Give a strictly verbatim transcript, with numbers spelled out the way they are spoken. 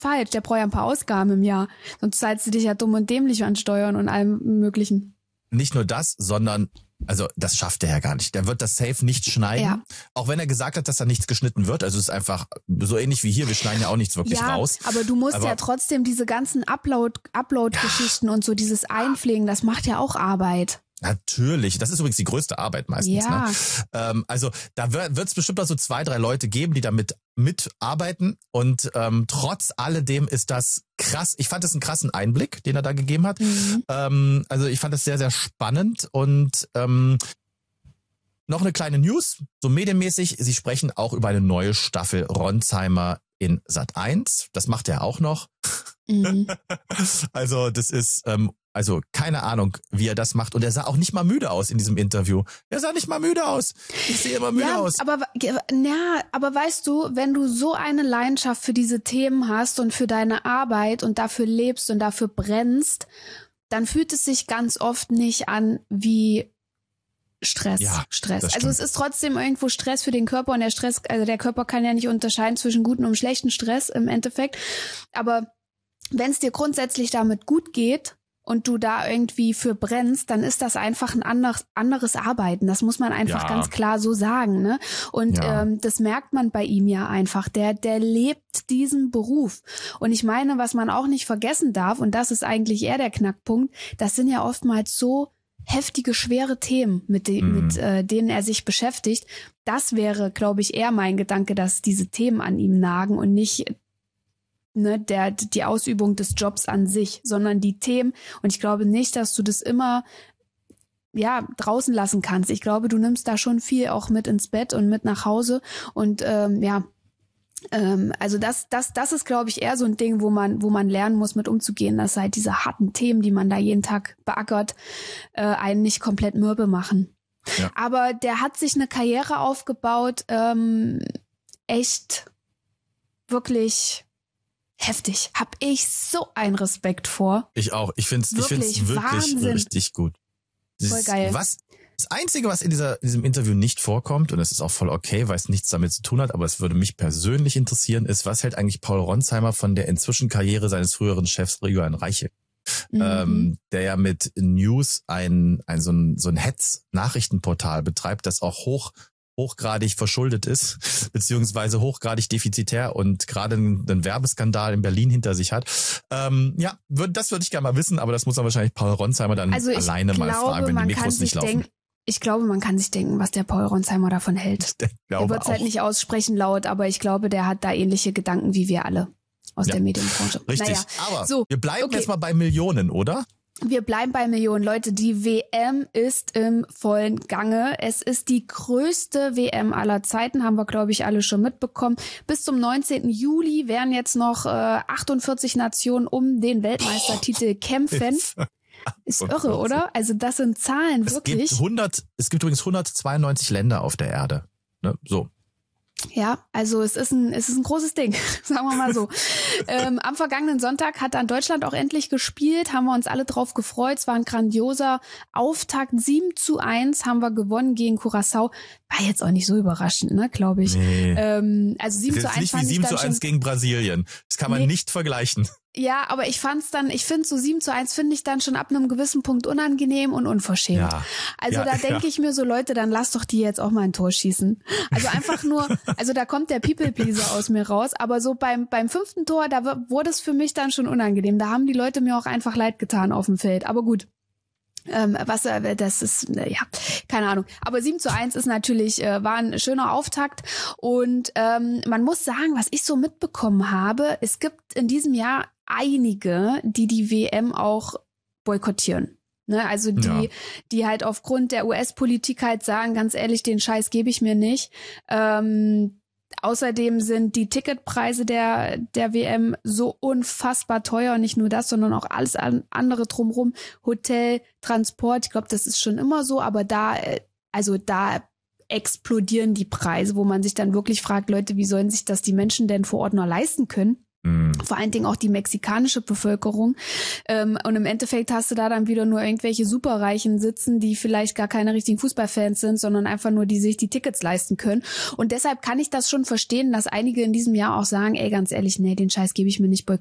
falsch. Der braucht ja ein paar Ausgaben im Jahr. Sonst zahlst du dich ja dumm und dämlich an Steuern und allem Möglichen. Nicht nur das, sondern, also das schafft er ja gar nicht. Der wird das safe nicht schneiden. Ja. Auch wenn er gesagt hat, dass da nichts geschnitten wird. Also es ist einfach so ähnlich wie hier. Wir schneiden ja auch nichts wirklich ja, raus. Aber du musst aber, ja trotzdem diese ganzen Upload, Upload-Geschichten ja. und so dieses Einpflegen, das macht ja auch Arbeit. Natürlich, das ist übrigens die größte Arbeit meistens. Ja. Ne? Ähm, also da wird es bestimmt auch so zwei, drei Leute geben, die damit mitarbeiten und ähm, trotz alledem ist das krass. Ich fand das einen krassen Einblick, den er da gegeben hat. Mhm. Ähm, also ich fand das sehr, sehr spannend und ähm, noch eine kleine News, so medienmäßig. Sie sprechen auch über eine neue Staffel Ronsheimer in Sat eins. Das macht er auch noch. Mhm. Also das ist ähm, Also keine Ahnung, wie er das macht. Und er sah auch nicht mal müde aus in diesem Interview. Er sah nicht mal müde aus. Ich sehe immer müde ja, aus. Aber, ja, aber weißt du, wenn du so eine Leidenschaft für diese Themen hast und für deine Arbeit und dafür lebst und dafür brennst, dann fühlt es sich ganz oft nicht an wie Stress. Ja, Stress. Also es ist trotzdem irgendwo Stress für den Körper und der Stress, also der Körper kann ja nicht unterscheiden zwischen guten und schlechten Stress im Endeffekt. Aber wenn es dir grundsätzlich damit gut geht, und du da irgendwie für brennst, dann ist das einfach ein anderes, anderes Arbeiten. Das muss man einfach ja. ganz klar so sagen, ne? Und ja. ähm, das merkt man bei ihm ja einfach. Der, der lebt diesen Beruf. Und ich meine, was man auch nicht vergessen darf, und das ist eigentlich eher der Knackpunkt, das sind ja oftmals so heftige, schwere Themen, mit, de- mm. mit äh, denen er sich beschäftigt. Das wäre, glaube ich, eher mein Gedanke, dass diese Themen an ihm nagen und nicht ne, der, die Ausübung des Jobs an sich, sondern die Themen. Und ich glaube nicht, dass du das immer, ja, draußen lassen kannst. Ich glaube, du nimmst da schon viel auch mit ins Bett und mit nach Hause. Und, ähm, ja, ähm, also das, das, das ist, glaube ich, eher so ein Ding, wo man, wo man lernen muss, mit umzugehen, dass halt diese harten Themen, die man da jeden Tag beackert, äh, einen nicht komplett mürbe machen. Ja. Aber der hat sich eine Karriere aufgebaut, ähm, echt wirklich heftig. Hab ich so einen Respekt vor. Ich auch. Ich find's, ich find's wirklich Wahnsinn. Richtig gut. Das voll geil. Was, das Einzige, was in dieser, in diesem Interview nicht vorkommt, und es ist auch voll okay, weil es nichts damit zu tun hat, aber es würde mich persönlich interessieren, ist, was hält eigentlich Paul Ronsheimer von der inzwischen Karriere seines früheren Chefs Julian Reiche? Mhm. Ähm, der ja mit News ein, ein, so ein, so ein Hetz-Nachrichtenportal betreibt, das auch hoch hochgradig verschuldet ist, beziehungsweise hochgradig defizitär und gerade einen, einen Werbeskandal in Berlin hinter sich hat. Ähm, ja, würd, das würde ich gerne mal wissen, aber das muss dann wahrscheinlich Paul Ronsheimer dann also alleine glaube, mal fragen, wenn die Mikros nicht laufen. Denk, ich glaube, man kann sich denken, was der Paul Ronsheimer davon hält. Er wird es halt nicht aussprechen laut, aber ich glaube, der hat da ähnliche Gedanken wie wir alle aus ja, der Medienbranche. Richtig, naja, aber so, wir bleiben okay. jetzt mal bei Millionen, oder? Wir bleiben bei Millionen. Leute, die W M ist im vollen Gange. Es ist die größte W M aller Zeiten, haben wir, glaube ich, alle schon mitbekommen. Bis zum neunzehnten Juli werden jetzt noch äh, achtundvierzig Nationen um den Weltmeistertitel kämpfen. Ist irre, oder? Also das sind Zahlen, es wirklich. Gibt hundert, es gibt übrigens hundertzweiundneunzig Länder auf der Erde. Ne? So. Ja, also es ist ein, es ist ein großes Ding, sagen wir mal so. ähm, am vergangenen Sonntag hat dann Deutschland auch endlich gespielt, haben wir uns alle drauf gefreut. Es war ein grandioser Auftakt. sieben zu eins haben wir gewonnen gegen Curaçao. War jetzt auch nicht so überraschend, ne, glaube ich. Nee. Ähm, also sieben zu eins fand ich dann nicht wie sieben zu eins gegen Brasilien. Das kann man nee. nicht vergleichen. Ja, aber ich fand's dann, ich finde so sieben zu eins finde ich dann schon ab einem gewissen Punkt unangenehm und unverschämt. Ja, also ja, da denke ja. ich mir so, Leute, dann lass doch die jetzt auch mal ein Tor schießen. Also einfach nur, also da kommt der People-Pleaser aus mir raus, aber so beim beim fünften Tor, da wurde es für mich dann schon unangenehm. Da haben die Leute mir auch einfach leid getan auf dem Feld. Aber gut. Ähm, was, äh, das ist, äh, ja, keine Ahnung. Aber sieben zu eins ist natürlich, äh, war ein schöner Auftakt. Und ähm, man muss sagen, was ich so mitbekommen habe, es gibt in diesem Jahr einige, die die W M auch boykottieren. Ne, also die, ja. die halt aufgrund der U S-Politik halt sagen, ganz ehrlich, den Scheiß gebe ich mir nicht. Ähm, Außerdem sind die Ticketpreise der der W M so unfassbar teuer. Und nicht nur das, sondern auch alles andere drumherum. Hotel, Transport, ich glaube, das ist schon immer so. Aber da, also da explodieren die Preise, wo man sich dann wirklich fragt, Leute, wie sollen sich das die Menschen denn vor Ort noch leisten können? Mhm. Vor allen Dingen auch die mexikanische Bevölkerung. Ähm, und im Endeffekt hast du da dann wieder nur irgendwelche Superreichen sitzen, die vielleicht gar keine richtigen Fußballfans sind, sondern einfach nur, die sich die Tickets leisten können. Und deshalb kann ich das schon verstehen, dass einige in diesem Jahr auch sagen, ey, ganz ehrlich, nee, den Scheiß gebe ich mir nicht,